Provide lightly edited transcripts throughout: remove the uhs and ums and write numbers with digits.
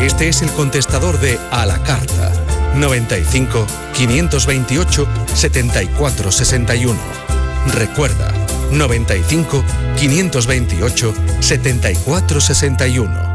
Este es el contestador de A la Carta. 95 528 74 61. Recuerda, 95 528 74 61.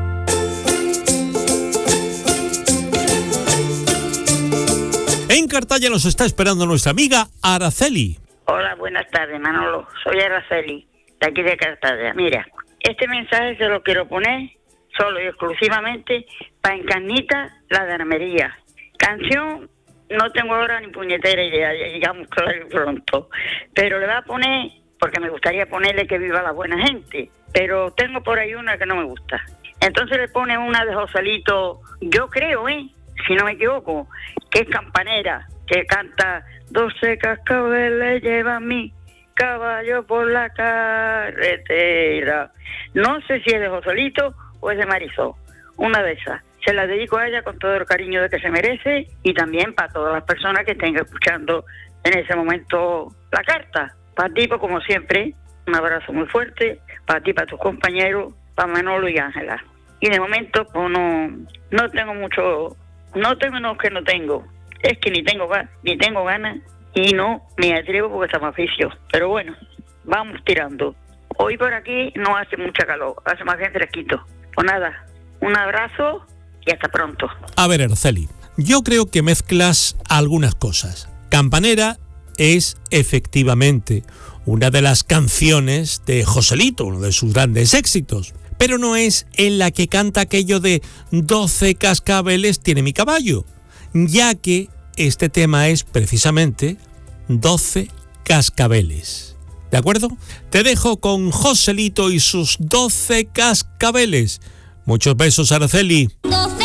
En Cartaya nos está esperando nuestra amiga Araceli. Hola, buenas tardes, Manolo. Soy Araceli, de aquí de Cartaya. Mira, este mensaje se lo quiero poner solo y exclusivamente para Encarnita, la de Armería. Canción, no tengo ahora ni puñetera idea, digamos claro pronto, pero le voy a poner, porque me gustaría ponerle Que viva la buena gente, pero tengo por ahí una que no me gusta. Entonces le pone una de Joselito, yo creo, si no me equivoco, que es campanera, que canta 12 cascabeles llevan mi caballo por la carretera. No sé si es de Joselito o es de Marisol, una de esas. Se la dedico a ella con todo el cariño de que se merece y también para todas las personas que estén escuchando en ese momento la carta. Para ti, pues, como siempre, un abrazo muy fuerte, para ti, para tus compañeros, para Manolo y Ángela. Y de momento, pues no tengo mucho, no tengo, es que ni tengo ganas y no me atrevo porque estamos oficio. Pero bueno, vamos tirando. Hoy por aquí no hace mucha calor, hace más bien fresquito. Pues nada, un abrazo y hasta pronto. A ver, Araceli, yo creo que mezclas algunas cosas. Campanera es efectivamente una de las canciones de Joselito, uno de sus grandes éxitos, pero no es en la que canta aquello de 12 cascabeles tiene mi caballo, ya que este tema es precisamente 12 cascabeles. ¿De acuerdo? Te dejo con Joselito y sus 12 cascabeles. Muchos besos, Araceli.